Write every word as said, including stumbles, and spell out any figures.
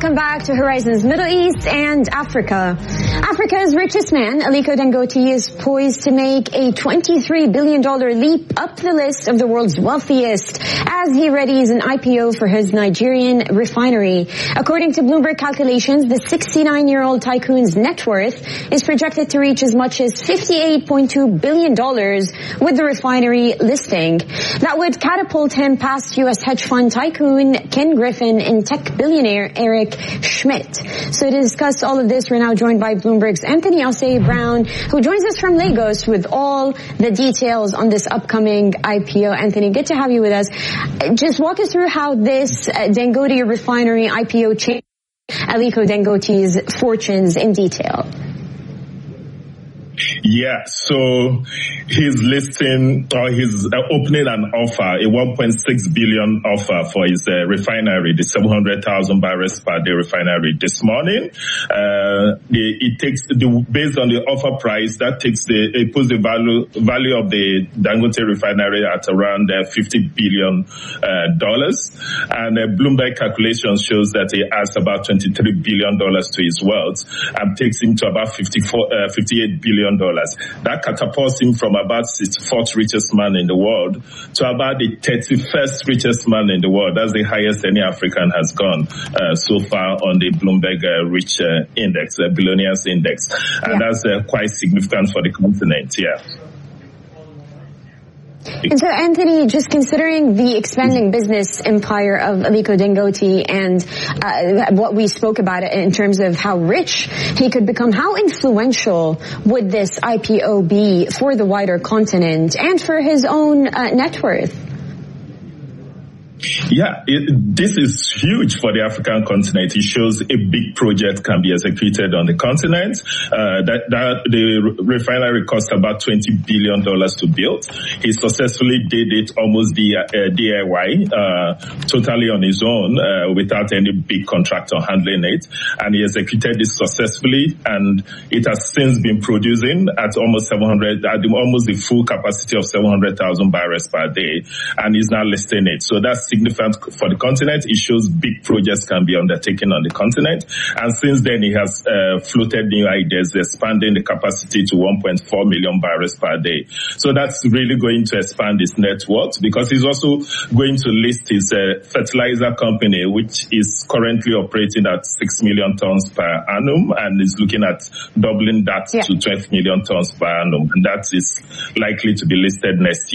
Welcome back to Horizons Middle East and Africa. Africa's richest man, Aliko Dangote, is poised to make a twenty-three billion dollars leap up the list of the world's wealthiest as he readies an I P O for his Nigerian refinery. According to Bloomberg calculations, the sixty-nine-year-old tycoon's net worth is projected to reach as much as fifty-eight point two billion dollars with the refinery listing. That would catapult him past U S hedge fund tycoon Ken Griffin and tech billionaire Eric Schmidt. So to discuss all of this, we're now joined by Bloomberg's Anthony Osei-Brown, who joins us from Lagos with all the details on this upcoming I P O. Anthony, good to have you with us. Just walk us through how this uh, Dangote refinery I P O changed Aliko Dangote's fortunes in detail. Yeah, so he's listing, or he's uh, opening an offer, a one point six billion offer for his uh, refinery, the seven hundred thousand barrels per day refinery this morning. Uh, the, it takes the, based on the offer price, that takes the, it puts the value, value of the Dangote refinery at around uh, fifty billion dollars. Uh, and uh, Bloomberg calculations shows that he adds about twenty-three billion dollars to his wealth and takes him to about fifty-four, uh, fifty-eight billion dollars. That catapults him from about sixty-fourth richest man in the world to about the thirty-first richest man in the world. That's the highest any African has gone uh, so far on the Bloomberg uh, Rich uh, Index, uh, Billionaires Index. And yeah. that's uh, quite significant for the continent, yeah. And so, Anthony, just considering the expanding business empire of Aliko Dangote and uh, what we spoke about in terms of how rich he could become, how influential would this I P O be for the wider continent and for his own uh, net worth? Yeah, it, this is huge for the African continent. It shows a big project can be executed on the continent. Uh, that, that the refinery cost about twenty billion dollars to build. He successfully did it almost D I Y, uh, totally on his own, uh, without any big contractor handling it. And he executed it successfully, and it has since been producing at almost seven hundred, at almost the full capacity of seven hundred thousand barrels per day, and he's now listing it. So that's significant for the continent. It shows big projects can be undertaken on the continent. And since then, he has uh, floated new ideas, expanding the capacity to one point four million barrels per day. So that's really going to expand his net worth, because he's also going to list his uh, fertilizer company, which is currently operating at six million tons per annum, and is looking at doubling that yeah. to twelve million tons per annum. And that is likely to be listed next year.